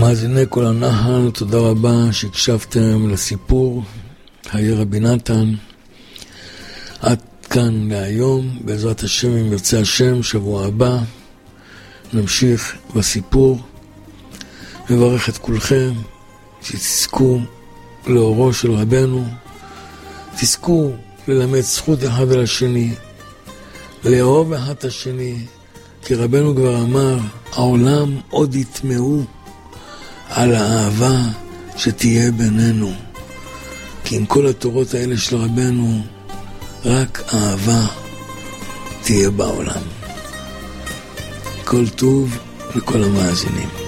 מאזיני כל הנחל, תודה רבה שהקשבתם לסיפור חיי רבי נתן. עד כאן להיום, בעזרת השם, אם ירצה השם, שבוע הבא נמשיך בסיפור. מברך את כולכם שתזכו לאורו של רבנו, תזכו ללמד זכות אחד על השני, לאהוב אחד את השני, כי רבנו כבר אמר, העולם עוד יתמעו על האהבה שתהיה בינינו, כי עם כל התורות האלה של רבנו, רק אהבה תהיה בעולם. כל טוב לכל המאזינים.